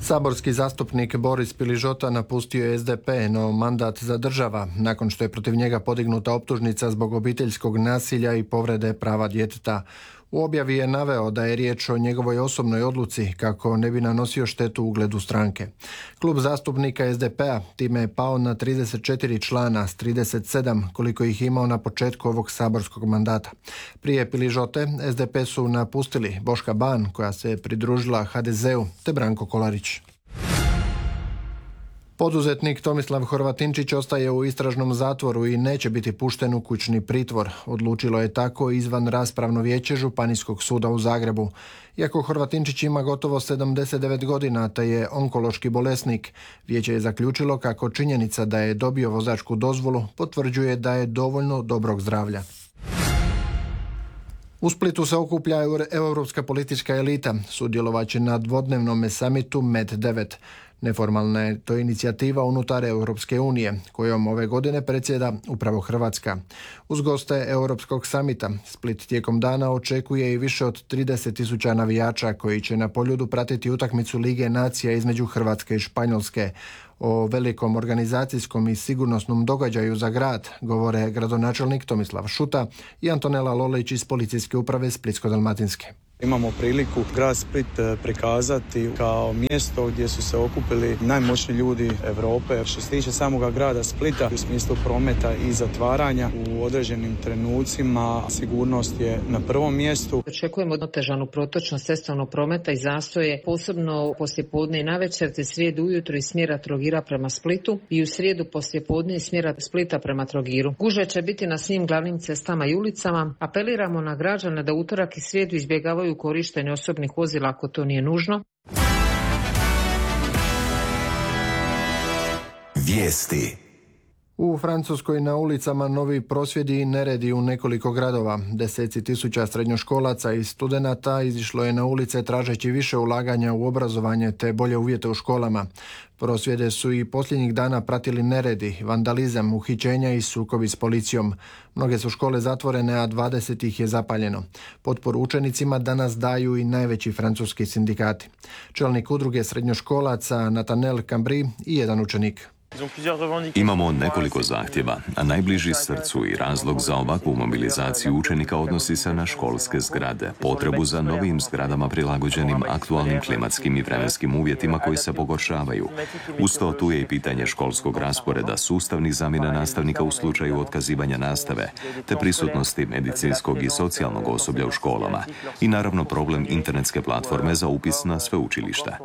Saborski zastupnik Boris Piližota napustio je SDP, no mandat zadržava nakon što je protiv njega podignuta optužnica zbog obiteljskog nasilja i povrede prava djeteta. U objavi je naveo da je riječ o njegovoj osobnoj odluci kako ne bi nanosio štetu ugledu stranke. Klub zastupnika SDP-a time je pao na 34 člana s 37 koliko ih imao na početku ovog saborskog mandata. Prije Piližote SDP su napustili Boška Ban koja se pridružila HDZ-u te Branko Kolarić. Poduzetnik Tomislav Horvatinčić ostaje u istražnom zatvoru i neće biti pušten u kućni pritvor. Odlučilo je tako izvan raspravno vijeće Županijskog suda u Zagrebu. Iako Horvatinčić ima gotovo 79 godina te je onkološki bolesnik, vijeće je zaključilo kako činjenica da je dobio vozačku dozvolu potvrđuje da je dovoljno dobrog zdravlja. U Splitu se okuplja europska politička elita. Sudjelovat će na dvodnevnom samitu MED9. Neformalna je to inicijativa unutar Europske unije, kojom ove godine predsjeda upravo Hrvatska. Uz goste Europskog samita, Split tijekom dana očekuje i više od 30.000 navijača koji će na Poljudu pratiti utakmicu Lige nacija između Hrvatske i Španjolske. O velikom organizacijskom i sigurnosnom događaju za grad govore gradonačelnik Tomislav Šuta i Antonela Lolić iz Policijske uprave Splitsko-dalmatinske. Imamo priliku grad Split prikazati kao mjesto gdje su se okupili najmoćniji ljudi Europe. Što se tiče samoga grada Splita u smislu prometa i zatvaranja u određenim trenucima sigurnost je na prvom mjestu. Očekujemo otežanu protočnost cestovnog prometa i zastoje posebno poslijepodne i navečer te srijedu ujutro iz smjera Trogira prema Splitu i u srijedu poslijepodne iz smjera Splita prema Trogiru. Gužve će biti na svim glavnim cestama i ulicama. Apeliramo na građane da utorak i srijedu izbjegavaju korištenje osobnih vozila ako to nije nužno. Vijesti. U Francuskoj na ulicama novi prosvjedi i neredi u nekoliko gradova. Deseci tisuća srednjoškolaca i studenata izišlo je na ulice tražeći više ulaganja u obrazovanje te bolje uvjete u školama. Prosvjede su i posljednjih dana pratili neredi, vandalizam, uhićenja i sukobi s policijom. Mnoge su škole zatvorene, a 20 ih je zapaljeno. Potporu učenicima danas daju i najveći francuski sindikati. Čelnik udruge srednjoškolaca Nathanael Cambry i jedan učenik. Imamo nekoliko zahtjeva, a najbliži srcu i razlog za ovakvu mobilizaciju učenika odnosi se na školske zgrade, potrebu za novim zgradama prilagođenim aktualnim klimatskim i vremenskim uvjetima koji se pogoršavaju. Uz to tu je i pitanje školskog rasporeda, sustavnih zamjena nastavnika u slučaju otkazivanja nastave, te prisutnosti medicinskog i socijalnog osoblja u školama i naravno problem internetske platforme za upis na sveučilišta.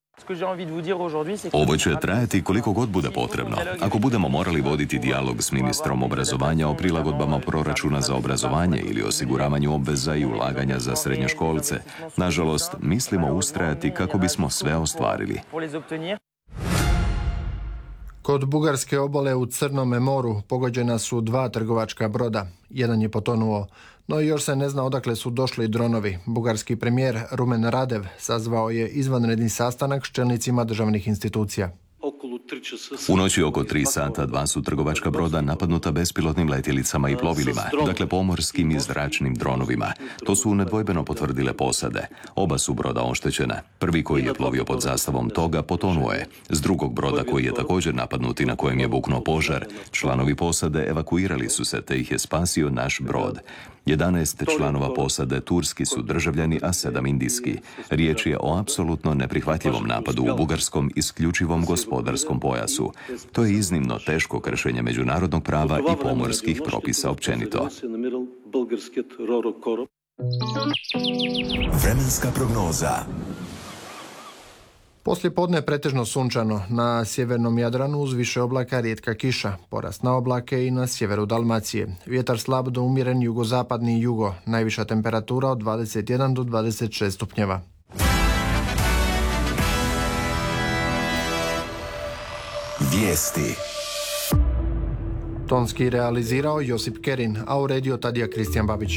Ovo će trajati koliko god bude potrebno. Ako budemo morali voditi dijalog s ministrom obrazovanja o prilagodbama proračuna za obrazovanje ili osiguravanju obveza i ulaganja za srednjoškolce, nažalost, mislimo ustrajati kako bismo sve ostvarili. Kod bugarske obale u Crnome moru pogođena su 2 trgovačka broda. Jedan je potonuo, no još se ne zna odakle su došli dronovi. Bugarski premijer Rumen Radev sazvao je izvanredni sastanak s čelnicima državnih institucija. U noći oko 3 sata 2 su trgovačka broda napadnuta bespilotnim letjelicama i plovilima, dakle pomorskim i zračnim dronovima. To su nedvojbeno potvrdile posade. Oba su broda oštećena. Prvi koji je plovio pod zastavom toga potonuo je. S drugog broda koji je također napadnut i na kojem je buknuo požar, članovi posade evakuirali su se te ih je spasio naš brod. 11 članova posade turski su državljani, a 7 indijski. Riječ je o apsolutno neprihvatljivom napadu u bugarskom isključivom gospodarskom pojasu. To je iznimno teško kršenje međunarodnog prava i pomorskih propisa općenito. Vremenska prognoza. Poslijepodne pretežno sunčano, na sjevernom Jadranu uz više oblaka rijetka kiša, porast na oblake i na sjeveru Dalmacije. Vjetar slab do umjeren jugozapadni jugo, najviša temperatura od 21 do 26 stupnjeva. Vijesti. Tonski realizirao Josip Kerin, a uredio Tadija Kristijan Babić.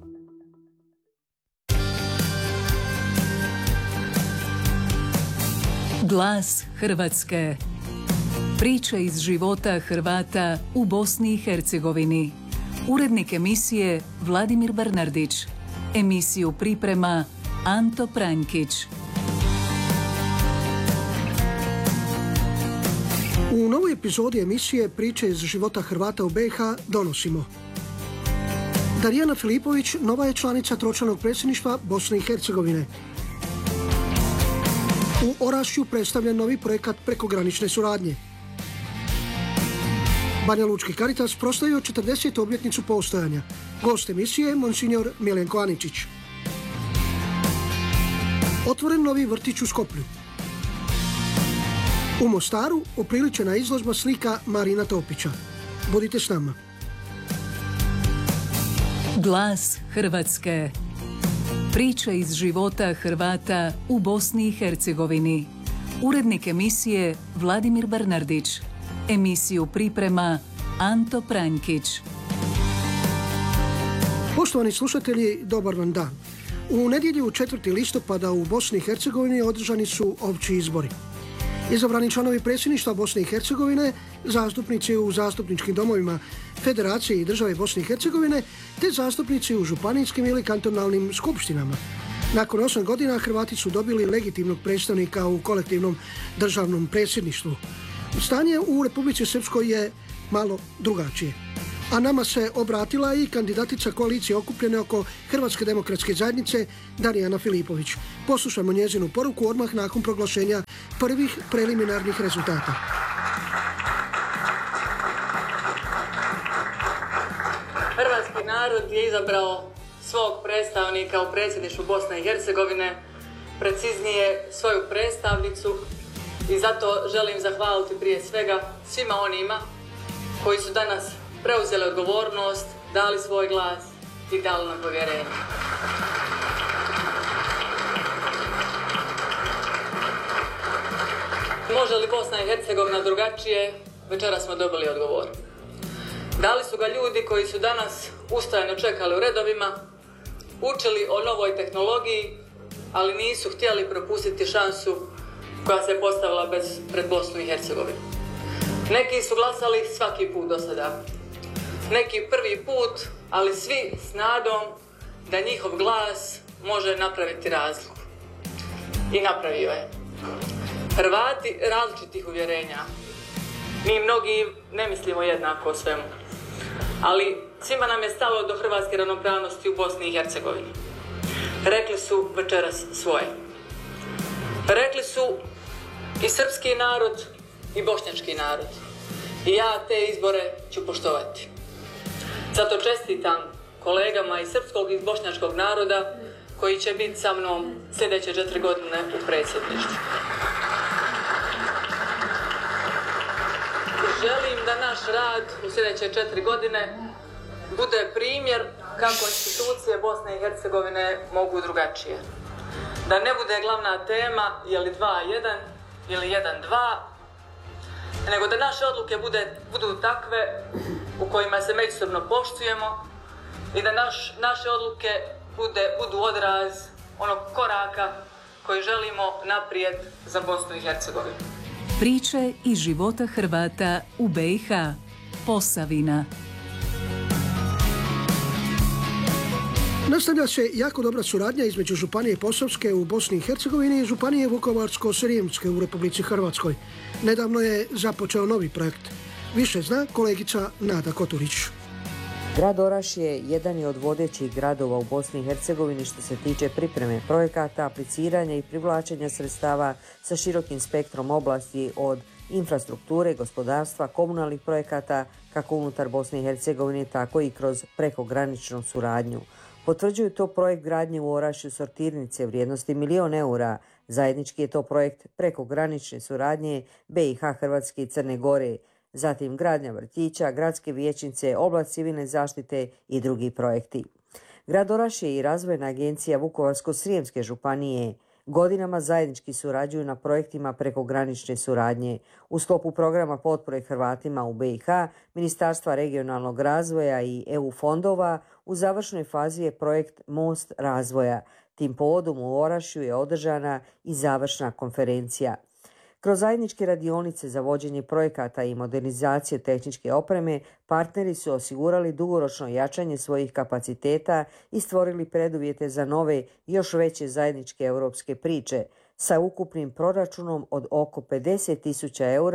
Glas Hrvatske. Priče iz života Hrvata u Bosni i Hercegovini. Urednik emisije Vladimir Bernardić. Emisiju priprema Anto Pranjkić. U novoj epizodi emisije Priče iz života Hrvata u BiH donosimo: Darijana Filipović nova je članica tročlanog predsjedništva Bosne i Hercegovine. U Orašju predstavljen novi projekat prekogranične suradnje. Banja Lučki Caritas proslavio 40. obljetnicu postojanja. Gost emisije monsignor Miljenko Aničić. Otvoren novi vrtić u Skoplju. U Mostaru upriličena izložba slika Marina Topića. Budite s nama. Glas Hrvatske. Priče iz života Hrvata u Bosni i Hercegovini. Urednik emisije Vladimir Bernardić. Emisiju priprema Anto Prankić. Poštovani slušatelji, dobar vam dan. U nedjelju 4. listopada u Bosni i Hercegovini održani su opći izbori. Izabrani članovi predsjedništva Bosne i Hercegovine, zastupnici u zastupničkim domovima Federacije i države Bosne i Hercegovine, te zastupnici u županijskim ili kantonalnim skupštinama. Nakon 8 godina Hrvati su dobili legitimnog predstavnika u kolektivnom državnom predsjedništvu. Stanje u Republici Srpskoj je malo drugačije. A nama se obratila i kandidatica koalicije okupljene oko Hrvatske demokratske zajednice Darijana Filipović. Poslušajmo njezinu poruku odmah nakon proglašenja prvih preliminarnih rezultata. Hrvatski narod je izabrao svog predstavnika u predsjedništvu Bosne i Hercegovine, preciznije svoju predstavnicu, i zato želim zahvaliti prije svega svima onima koji su danas preuzeli odgovornost, dali svoj glas i dali nam povjerenje. Može li Bosna i Hercegovina drugačije? Večeras smo dobili odgovor. Dali su ga ljudi koji su danas ustajano čekali u redovima, učili o novoj tehnologiji, ali nisu htjeli propustiti šansu koja se postavila pred Bosnu i Hercegovinu. Neki su glasali svaki put do sada. Neki prvi put, ali svi s nadom da njihov glas može napraviti razliku. I napravio je. Hrvati različitih uvjerenja. Mi mnogi ne mislimo jednako o svemu. Ali svima nam je stalo do hrvatske ravnopravnosti u Bosni i Hercegovini. Rekli su večeras svoje. Rekli su i srpski narod i bošnjački narod. I ja te izbore ću poštovati. Zato čestitam kolegama iz srpskog i bošnjačkog naroda koji će biti sa mnom sljedeće 4 godine u predsjedništvu. Želim da naš rad u sljedeće 4 godine bude primjer kako institucije Bosne i Hercegovine mogu drugačije. Da ne bude glavna tema je li 2-1 ili 1-2, nego da naše odluke budu takve u kojima se međusobno poštujemo i da naše odluke budu odraz onog koraka koji želimo naprijed za Bosnu i Hercegovinu. Priče iz života Hrvata u BiH. Posavina. Nastavlja se jako dobra suradnja između Županije Posavske u Bosni i Hercegovini i Županije Vukovarsko-srijemske u Republici Hrvatskoj. Nedavno je započeo novi projekt. Više zna kolegica Nada Koturić. Grad Orašje jedan je od vodećih gradova u Bosni i Hercegovini što se tiče pripreme projekata, apliciranja i privlačenja sredstava sa širokim spektrom oblasti od infrastrukture, gospodarstva, komunalnih projekata, kako unutar Bosne i Hercegovine, tako i kroz prekograničnu suradnju. Potvrđuju to projekt gradnje u Orašju sortirnice vrijednosti 1 000 000 eura. Zajednički je to projekt prekogranične suradnje BiH, Hrvatske i Crne Gore. Zatim gradnja vrtića, gradske vijećnice, oblast civilne zaštite i drugi projekti. Grad Orašje i Razvojna agencija Vukovarsko-srijemske županije godinama zajednički surađuju na projektima prekogranične suradnje. U sklopu programa potpore Hrvatima u BiH, Ministarstva regionalnog razvoja i EU fondova, u završnoj fazi je projekt Most razvoja. Tim povodom u Orašju je održana i završna konferencija. Kroz zajedničke radionice za vođenje projekata i modernizacije tehničke opreme, partneri su osigurali dugoročno jačanje svojih kapaciteta i stvorili preduvjete za nove, još veće zajedničke europske priče. Sa ukupnim proračunom od oko 50.000 eura,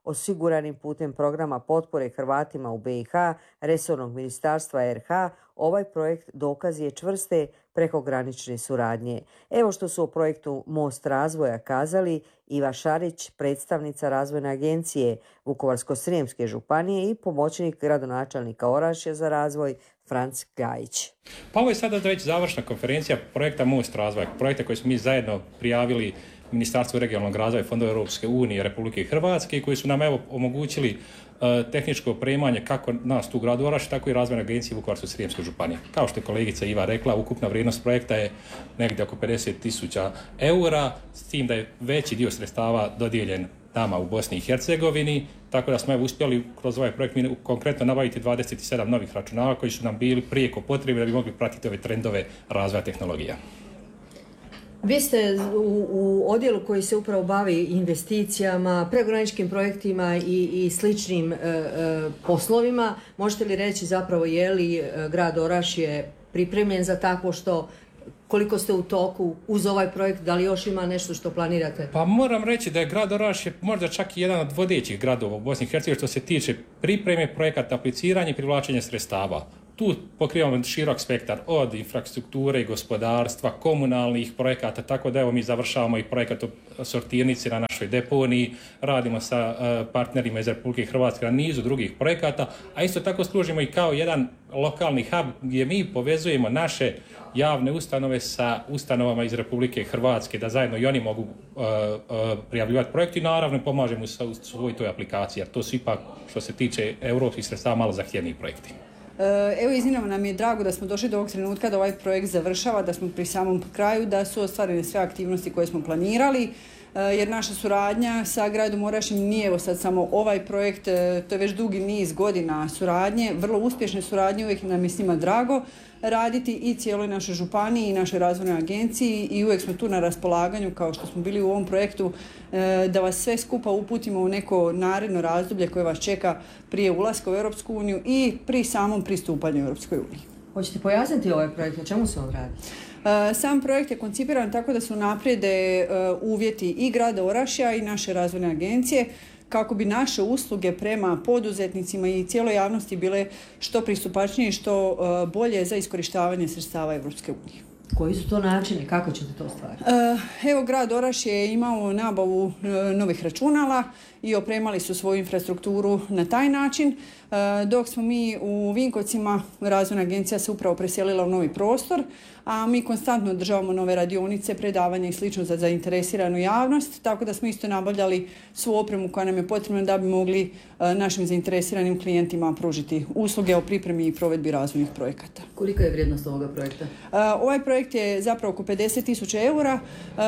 osiguranim putem programa potpore Hrvatima u BiH, resornog ministarstva RH, ovaj projekt dokaz je čvrste prekogranične suradnje. Evo što su o projektu Most razvoja kazali Iva Šarić, predstavnica Razvojne agencije Vukovarsko-srijemske županije i pomoćnik gradonačelnika Orašja za razvoj Franc Gajić. Pa ovo je sada već završna konferencija projekta Most razvoja, projekta koji smo mi zajedno prijavili Ministarstvu regionalnog razvoja i fondova Europske unije Republike Hrvatske, koji su nam omogućili tehničko opremanje kako nas tu u gradu Orašju, tako i Razvojne agencije Vukovarsko-srijemske županije. Kao što je kolegica Iva rekla, ukupna vrijednost projekta je negdje oko 50.000 eura, s tim da je veći dio sredstava dodijeljen nama u Bosni i Hercegovini, tako da smo uspjeli kroz ovaj projekt konkretno nabaviti 27 novih računala koji su nam bili prijeko potrebni da bi mogli pratiti ove trendove razvoja tehnologija. Vi ste u odjelu koji se upravo bavi investicijama, prekograničnim projektima i sličnim poslovima. Možete li reći zapravo je li grad Orašje pripremljen za takvo što, koliko ste u toku uz ovaj projekt, da li još ima nešto što planirate? Pa moram reći da je grad Orašje možda čak i jedan od vodećih gradova u Bosni i Hercegovini što se tiče pripreme projekata, apliciranja i privlačenja sredstava. Tu pokrivamo širok spektar od infrastrukture i gospodarstva, komunalnih projekata, tako da mi završavamo i projekat o sortirnici na našoj deponiji, radimo sa partnerima iz Republike Hrvatske na nizu drugih projekata, a isto tako služimo i kao jedan lokalni hub gdje mi povezujemo naše javne ustanove sa ustanovama iz Republike Hrvatske, da zajedno i oni mogu prijavljivati projekti i naravno pomažemo u svoj toj aplikaciji, jer to su ipak što se tiče europskih sredstava malo zahtjevniji projekti. Evo, iznimno nam je drago da smo došli do ovog trenutka da ovaj projekt završava, da smo pri samom kraju, da su ostvarene sve aktivnosti koje smo planirali, jer naša suradnja sa gradom Orašjem nije evo sad samo ovaj projekt, to je već dugi niz godina suradnje, vrlo uspješne suradnje, uvijek nam je s njima drago raditi i cijeloj našoj županiji i našoj razvojnoj agenciji i uvijek smo tu na raspolaganju kao što smo bili u ovom projektu da vas sve skupa uputimo u neko naredno razdoblje koje vas čeka prije ulaska u Europsku uniju i pri samom pristupanju Europskoj uniji. Hoćete pojasniti ovaj projekt, o čemu se on radi? Sam projekt je koncipiran tako da su naprijede uvjeti i grada Orašja i naše razvojne agencije kako bi naše usluge prema poduzetnicima i cijeloj javnosti bile što pristupačnije i što bolje za iskorištavanje sredstava Europske unije. Koji su to načini? Kako ćete to ostvariti? Evo, grad Orašje je imao nabavu novih računala i opremali su svoju infrastrukturu na taj način, dok smo mi u Vinkovcima, razvojna agencija se upravo preselila u novi prostor, a mi konstantno održavamo nove radionice, predavanja i slično za zainteresiranu javnost, tako da smo isto nabavljali svu opremu koja nam je potrebna da bi mogli našim zainteresiranim klijentima pružiti usluge o pripremi i provedbi razvojnih projekata. Kolika je vrijednost ovoga projekta? Ovaj projekt je zapravo oko 50.000 eura,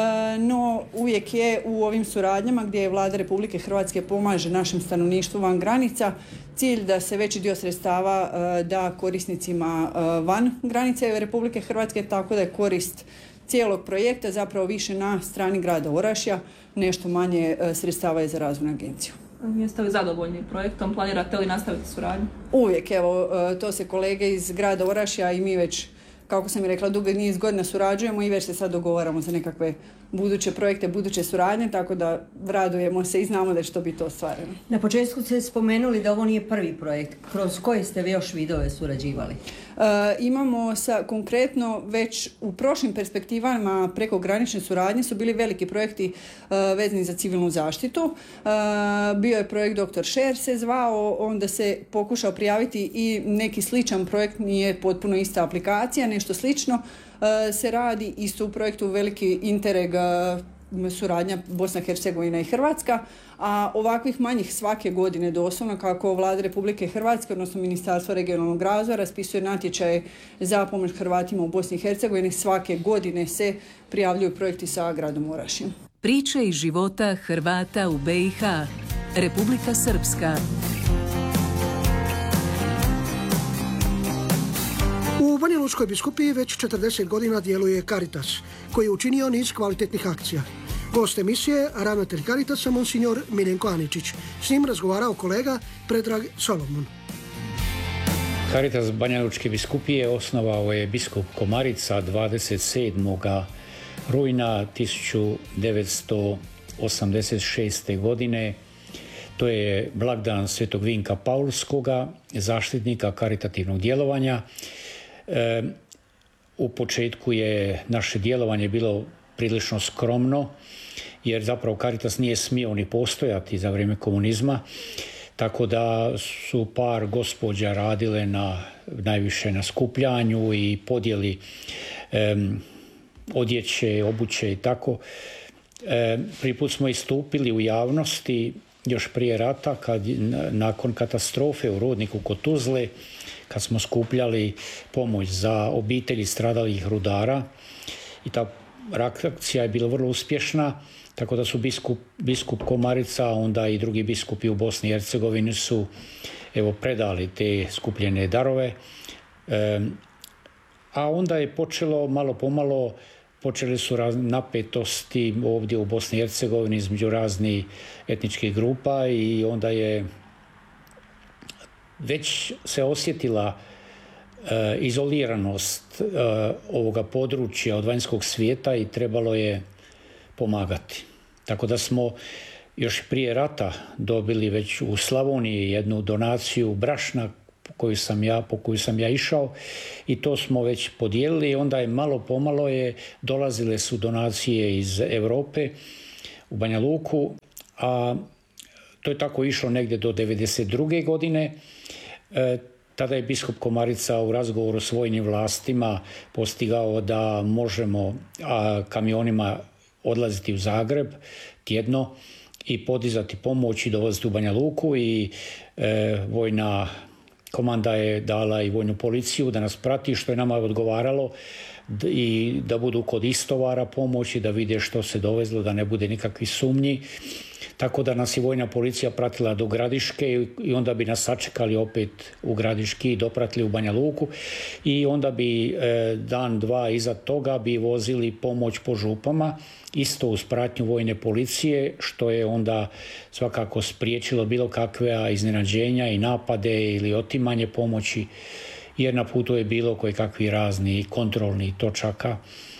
no uvijek je u ovim suradnjama gdje je Vlada Republike Hrvatske pomaže našem stanovništvu van granica, cilj da se veći dio sredstava da korisnicima van granice Republike Hrvatske, tako da je korist cijelog projekta zapravo više na strani grada Orašja, nešto manje sredstava je za razvojnu agenciju. Jeste li zadovoljni projektom? Planirate li nastaviti suradnju? Uvijek, evo, to se kolege iz grada Orašja i mi već, kako sam i rekla, dugo niz godina surađujemo i već se sad dogovaramo za nekakve buduće projekte, buduće suradnje, tako da radujemo se i znamo da će to biti ostvareno. Na početku ste spomenuli da ovo nije prvi projekt. Kroz koje ste vi još vidove surađivali? Imamo konkretno već u prošlim perspektivama prekogranične suradnje su bili veliki projekti vezani za civilnu zaštitu. Bio je projekt Dr. Šer se zvao, onda se pokušao prijaviti i neki sličan projekt, nije potpuno ista aplikacija, nešto slično se radi isto u projektu veliki Interreg suradnja Bosna, Hercegovina i Hrvatska, a ovakvih manjih svake godine doslovno kako Vlada Republike Hrvatske, odnosno Ministarstvo regionalnog razvoja raspisuje natječaje za pomoć Hrvatima u Bosni i Hercegovini, svake godine se prijavljuju projekti sa gradom Orašjem. Priče iz života Hrvata u BiH. Republika Srpska. U Banja Lučkoj biskupiji već 40 godina djeluje Caritas, koji je učinio niz kvalitetnih akcija. Gost emisije, ravnatelj Caritasa, monsignor Miljenko Aničić. S njim razgovarao kolega Predrag Solomon. Caritas Banja Lučke biskupije osnovao je biskup Komarica 27. rujna 1986. godine. To je blagdan Svetog Vinka Paulskoga, zaštitnika karitativnog djelovanja. U početku je naše djelovanje bilo prilično skromno, jer zapravo Caritas nije smio ni postojati za vrijeme komunizma, tako da su par gospođa radile najviše na skupljanju i podjeli odjeće, obuće i tako. Prvi put smo istupili u javnosti još prije rata, nakon katastrofe u Rudniku kod Tuzle, kad smo skupljali pomoć za obitelji stradalih rudara, i ta reakcija je bila vrlo uspješna, tako da su biskup Komarica, onda i drugi biskupi u Bosni i Hercegovini su predali te skupljene darove. A onda je počelo malo pomalo, počeli su napetosti ovdje u Bosni i Hercegovini između raznih etničkih grupa i onda je već se osjetila izoliranost ovoga područja od vanjskog svijeta i trebalo je pomagati. Tako da smo još prije rata dobili već u Slavoniji jednu donaciju brašna po koju sam ja išao, i to smo već podijelili. Onda je malo pomalo dolazile su donacije iz Europe u Banja Luku, a to je tako išlo negdje do 1992. godine. Tada je biskup Komarica u razgovoru s vojnim vlastima postigao da možemo kamionima odlaziti u Zagreb tjedno i podizati pomoć i dovoziti u Banja Luku, i vojna komanda je dala i vojnu policiju da nas prati, što je nama odgovaralo, i da budu kod istovara pomoći, da vide što se dovezlo, da ne bude nikakvih sumnji. Tako da nas je vojna policija pratila do Gradiške i onda bi nas sačekali opet u Gradiški i dopratili u Banja Luku, i onda bi dan, dva iza toga bi vozili pomoć po župama, isto uz pratnju vojne policije, što je onda svakako spriječilo bilo kakve iznenađenja i napade ili otimanje pomoći, jer na putu je bilo kojekakvi razni kontrolni točaka.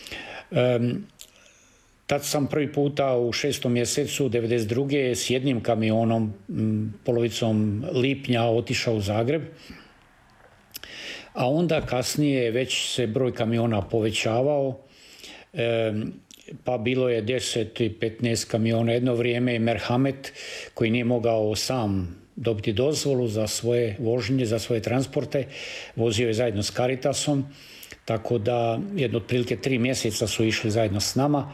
Tad sam prvi puta u 6. mjesecu 1992. s jednim kamionom polovicom lipnja otišao u Zagreb, a onda kasnije već se broj kamiona povećavao, pa bilo je 10 i 15 kamiona. Jedno vrijeme je Merhamet, koji nije mogao sam dobiti dozvolu za svoje vožnje, za svoje transporte, vozio je zajedno s Caritasom, tako da jedno otprilike 3 mjeseca su išli zajedno s nama.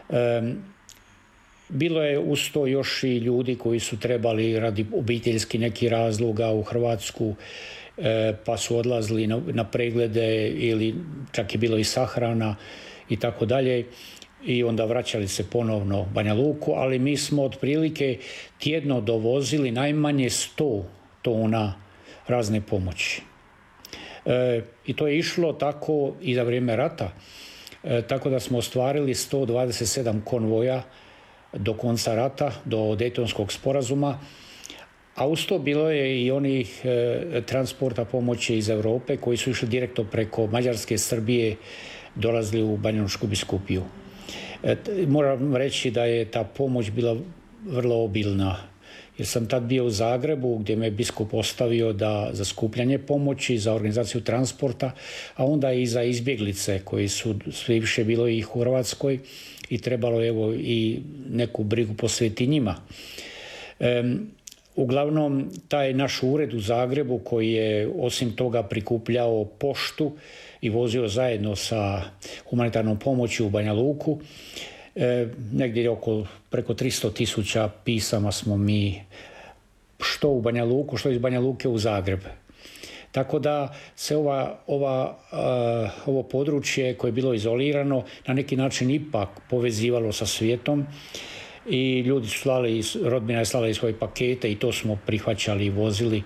Bilo je uz to još i ljudi koji su trebali radi obiteljski nekih razloga u Hrvatsku, pa su odlazili na preglede, ili čak je bilo i sahrana i tako dalje, i onda vraćali se ponovno u Banja Luku, ali mi smo otprilike tjedno dovozili najmanje 100 tona razne pomoći. I to je išlo tako i za vrijeme rata, tako da smo ostvarili 127 konvoja do konca rata, do Dejtonskog sporazuma, a uz to bilo je i onih transporta pomoći iz Europe koji su išli direktno preko Mađarske, Srbije, dolazili u Banjalučku biskupiju. Moram reći da je ta pomoć bila vrlo obilna, jer sam tad bio u Zagrebu gdje me biskup ostavio za skupljanje pomoći, za organizaciju transporta, a onda i za izbjeglice koji su sve više bilo i u Hrvatskoj i trebalo i neku brigu posvetiti njima. Uglavnom, taj naš ured u Zagrebu, koji je osim toga prikupljao poštu i vozio zajedno sa humanitarnom pomoći u Banja Luku, negdje preko 300.000 pisama smo mi što u Banja Luku, što iz Banja Luke u Zagreb. Tako da se ovo područje koje je bilo izolirano na neki način ipak povezivalo sa svijetom, i ljudi su slali, rodbina je slala i svoje pakete, i to smo prihvaćali i vozili.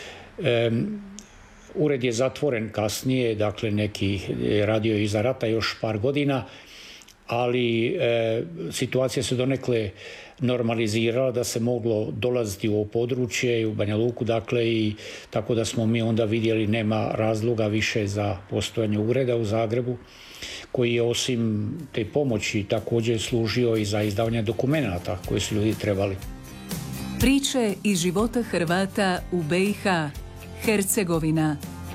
Ured je zatvoren kasnije, dakle neki je radio iza rata još par godina, ali situacija se donekle normalizirala da se moglo dolaziti u ovo područje i u Banja Luku, dakle, i tako da smo mi onda vidjeli nema razloga više za postojanje ureda u Zagrebu, koji je osim te pomoći također služio i za izdavanje dokumenata koje su ljudi trebali. Priče iz života Hrvata u BiH, Hercegovina.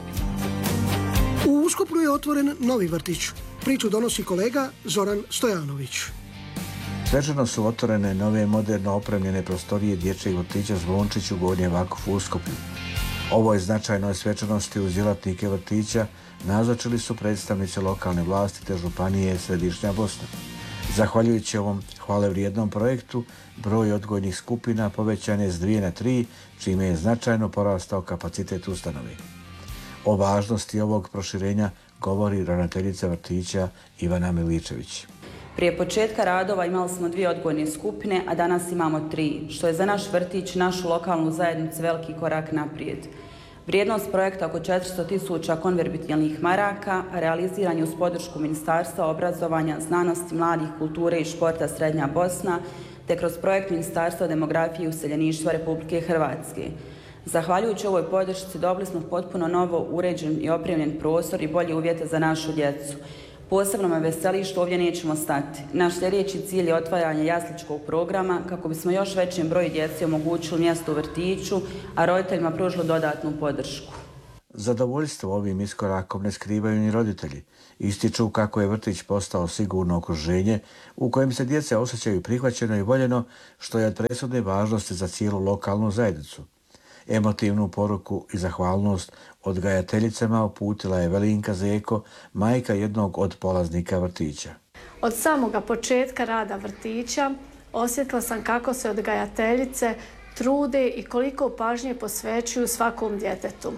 U Uskopnu je otvoren novi vrtić. Priču donosi kolega Zoran Stojanović. Svečano su otvorene nove moderno opremljene prostorije dječjeg vrtića Zvončić u Gornjem Vakufu u Uskoplju. Ovoj značajnoj svečanosti uz djelatnike vrtića nazočili su predstavnici lokalne vlasti te županije Središnja Bosna. Zahvaljujući ovom hvalevrijednom projektu, broj odgojnih skupina povećan je s 2 na 3, čime je značajno porastao kapacitet ustanove. O važnosti ovog proširenja govori ravnateljica vrtića Ivana Miličević. Prije početka radova imali smo 2 odgojne skupine, a danas imamo 3, što je za naš vrtić, našu lokalnu zajednicu veliki korak naprijed. Vrijednost projekta oko 400.000 konvertibilnih maraka realiziran je uz podršku Ministarstva obrazovanja, znanosti, mladih, kulture i športa Srednja Bosna, te kroz projekt Ministarstva demografije i useljeništva Republike Hrvatske. Zahvaljujući ovoj podršci dobili smo potpuno novo uređen i opremljen prostor i bolje uvjete za našu djecu. Posebno me veseli što ovdje nećemo stati. Naš sljedeći cilj je otvaranje jasličkog programa kako bismo još većem broju djece omogućili mjesto u vrtiću, a roditeljima pružili dodatnu podršku. Zadovoljstvo ovim iskorakom ne skrivaju ni roditelji. Ističu kako je vrtić postao sigurno okruženje u kojem se djeca osjećaju prihvaćeno i voljeno, što je od presudne važnosti za cijelu lokalnu zajednicu. Emotivnu poruku i zahvalnost odgajateljicama uputila je Velinka Zeko, majka jednog od polaznika vrtića. Od samoga početka rada vrtića osjetila sam kako se odgajateljice trude i koliko pažnje posvećuju svakom djetetu.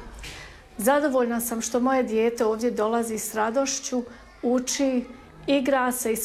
Zadovoljna sam što moje dijete ovdje dolazi s radošću, uči, igra se i